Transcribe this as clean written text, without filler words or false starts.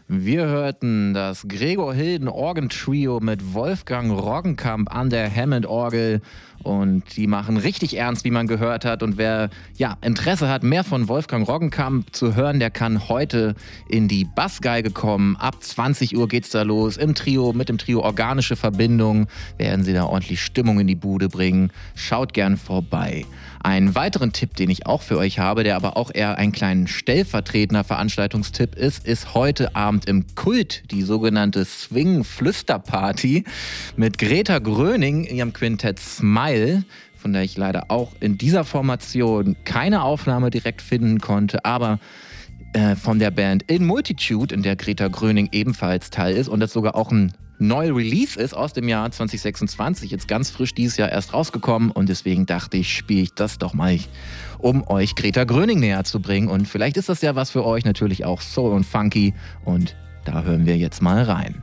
Wir hörten das Gregor Hilden Orgentrio mit Wolfgang Roggenkamp an der Hammond-Orgel. Und die machen richtig ernst, wie man gehört hat. Und wer Interesse hat, mehr von Wolfgang Roggenkamp zu hören, der kann heute in die Bassgeige kommen. Ab 20 Uhr geht's da los. Mit dem Trio Organische Verbindung werden sie da ordentlich Stimmung in die Bude bringen. Schaut gern vorbei. Einen weiteren Tipp, den ich auch für euch habe, der aber auch eher ein kleiner stellvertretender Veranstaltungstipp ist heute Abend im Kult die sogenannte Swing-Flüster-Party mit Greta Gröning in ihrem Quintett Smile, von der ich leider auch in dieser Formation keine Aufnahme direkt finden konnte, aber von der Band In Multitude, in der Greta Gröning ebenfalls Teil ist und das sogar auch ein neuer Release ist aus dem Jahr 2026, jetzt ganz frisch dieses Jahr erst rausgekommen und deswegen dachte ich, spiele ich das doch mal, um euch Greta Gröning näher zu bringen und vielleicht ist das ja was für euch, natürlich auch Soul und Funky und da hören wir jetzt mal rein.